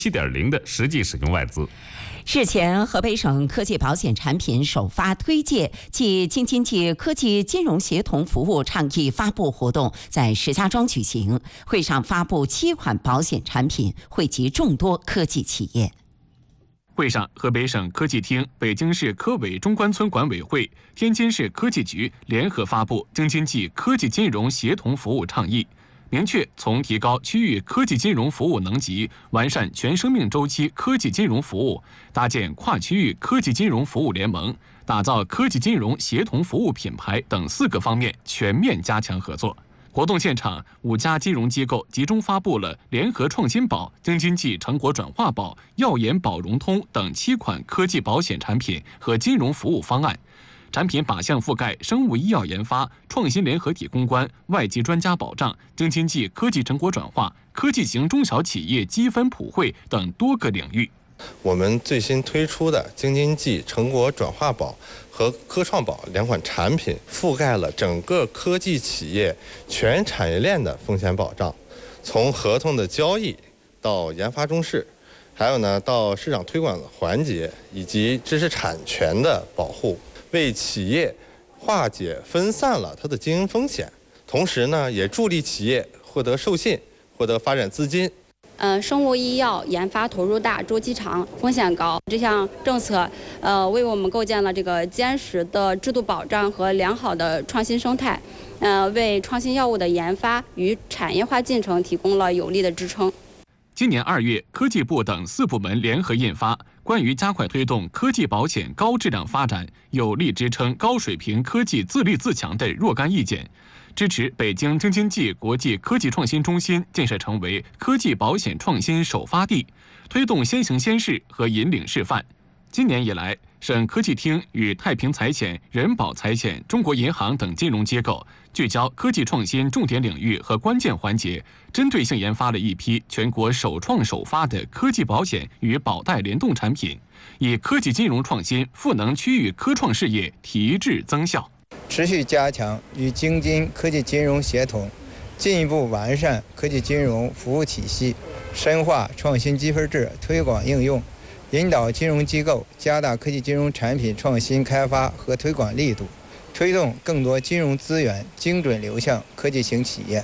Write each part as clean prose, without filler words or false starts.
7.0的实际使用外资。 日前，河北省科技保险产品首发推介暨京津冀科技金融协同服务倡议发布活动在石家庄举行，会上发布7款保险产品，惠及众多科技企业。 会上，河北省科技厅、北京市科委中关村管委会、天津市科技局联合发布京津冀科技金融协同服务倡议，明确从提高区域科技金融服务能级、完善全生命周期科技金融服务、搭建跨区域科技金融服务联盟、打造科技金融协同服务品牌等4个方面全面加强合作。活动现场，5家金融机构集中发布了联合创新宝、京津冀成果转化宝、耀眼保融通等7款科技保险产品和金融服务方案。产品靶向覆盖生物医药研发、创新联合体攻关、外籍专家保障、京津冀科技成果转化、科技型中小企业积分普惠等多个领域。 我们最新推出的京津冀成果转化宝和科创宝2款产品，覆盖了整个科技企业全产业链的风险保障，从合同的交易到研发中试，还有到市场推广的环节以及知识产权的保护，为企业化解分散了它的经营风险，同时也助力企业获得授信、获得发展资金。 生物医药研发投入大、周期长、风险高，这项政策为我们构建了这个坚实的制度保障和良好的创新生态，为创新药物的研发与产业化进程提供了有力的支撑。 今年2月，科技部等4部门联合印发《关于加快推动科技保险高质量发展，有力支撑高水平科技自立自强的若干意见》，支持北京京津冀国际科技创新中心建设成为科技保险创新首发地，推动先行先试和引领示范。今年以来，省科技厅与太平财险、人保财险、中国银行等金融机构聚焦科技创新重点领域和关键环节，针对性研发了一批全国首创首发的科技保险与保贷联动产品，以科技金融创新赋能区域科创事业提质增效。 持续加强与京津科技金融协同，进一步完善科技金融服务体系，深化创新积分制推广应用，引导金融机构加大科技金融产品创新开发和推广力度，推动更多金融资源精准流向科技型企业。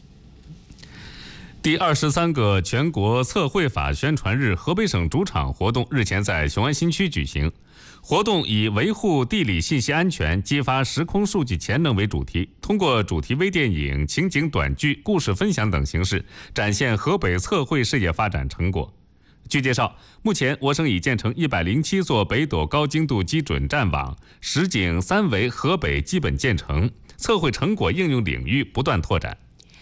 第23个全国测绘法宣传日河北省主场活动日前在雄安新区举行。活动以维护地理信息安全、激发时空数据潜能为主题，通过主题微电影、情景短剧、故事分享等形式，展现河北测绘事业发展成果。据介绍，目前我省已建成107座北斗高精度基准站网，实景3维河北基本建成，测绘成果应用领域不断拓展。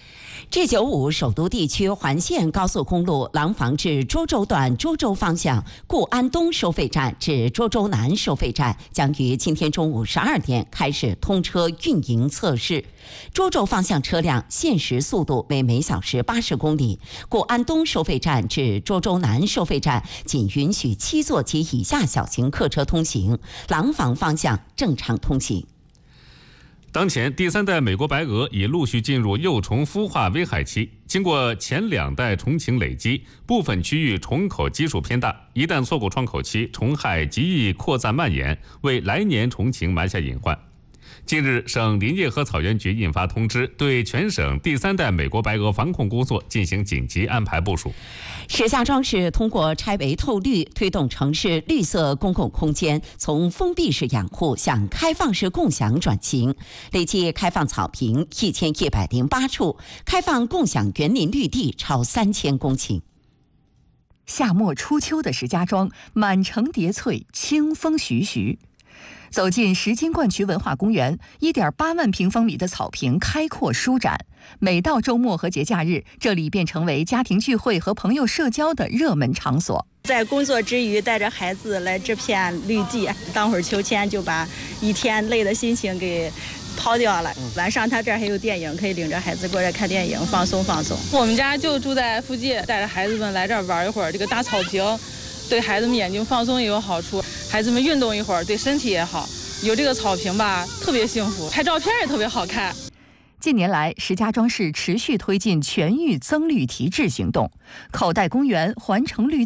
G95首都地区环线高速公路廊坊至涿州段涿州方向固安东收费站至涿州南收费站将于今天中午12点开始通车运营测试。涿州方向车辆限时速度为每小时80公里，固安东收费站至涿州南收费站仅允许7座及以下小型客车通行，廊坊方向正常通行。 当前第3代美国白鹅已陆续进入幼虫孵化危害期，经过前2代虫情累积，部分区域虫口基数偏大，一旦错过窗口期，虫害极易扩散蔓延，为来年虫情埋下隐患。近日，省林业和草原局印发通知，对全省第3代美国白鹅防控工作进行紧急安排部署。 石家庄市通过拆围透绿，推动城市绿色公共空间从封闭式养护向开放式共享转型，累计开放草坪1108处，开放共享园林绿地超3000公顷。 夏末初秋的石家庄，满城叠翠，清风徐徐。走进石金冠渠文化公园，1.8万平方米的草坪开阔舒展，每到周末和节假日，这里便成为家庭聚会和朋友社交的热门场所。 在工作之余，带着孩子来这片绿地，当会儿秋千，就把一天累的心情给抛掉了。晚上他这儿还有电影，可以领着孩子过来看电影，放松放松。 我们家就住在附近，带着孩子们来这儿玩一会儿，这个大草坪对孩子们眼睛放松也有好处，孩子们运动一会儿对身体也好。有这个草坪吧，特别幸福，拍照片也特别好看。 近年来，石家庄市持续推进全域增绿提质行动，口袋公园、环城绿